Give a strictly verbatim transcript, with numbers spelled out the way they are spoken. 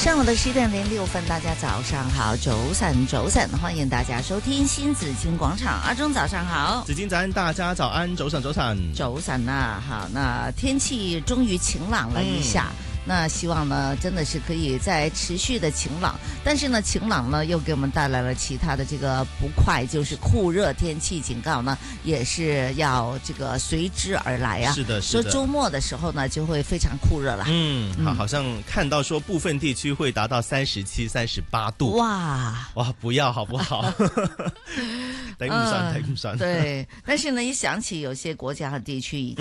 上午的十點零六分，大家早上好，早晨早晨，歡迎大家收聽新紫荊廣場。阿忠早上好， 紫荊早安，大家早安，早晨早晨， 早晨啊，好，那天氣終於晴朗了一下。嗯那希望呢真的是可以再持續的晴朗，但是呢晴朗呢又給我們帶來了其他的這個不快，就是酷熱天氣警告呢也是要這個隨之而來啊。 是的，是的。 說周末的時候呢就會非常酷熱了。 嗯，好，好像看到說部分地區會達到三十七、三十八度。哇哇，不要好不好？頂唔順，頂唔順。對， 但是呢一想起有些國家和地區已